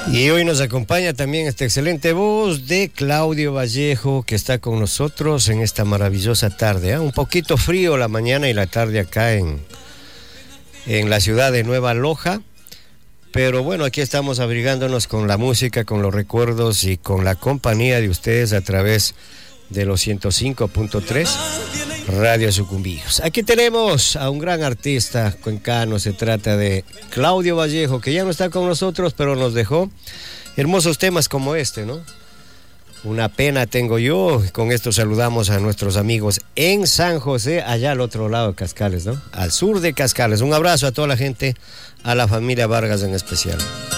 Y hoy nos acompaña también esta excelente voz de Claudio Vallejo, que está con nosotros en esta maravillosa tarde, ¿eh? Un poquito frío la mañana y la tarde acá en la ciudad de Nueva Loja. Pero bueno, aquí estamos abrigándonos con la música, con los recuerdos y con la compañía de ustedes a través de los 105.3 Radio Sucumbíos. Aquí tenemos a un gran artista cuencano, se trata de Claudio Vallejo, que ya no está con nosotros, pero nos dejó hermosos temas como este, ¿no? Una pena tengo yo. Con esto saludamos a nuestros amigos en San José, allá al otro lado de Cascales, ¿no? Al sur de Cascales. Un abrazo a toda la gente, a la familia Vargas en especial.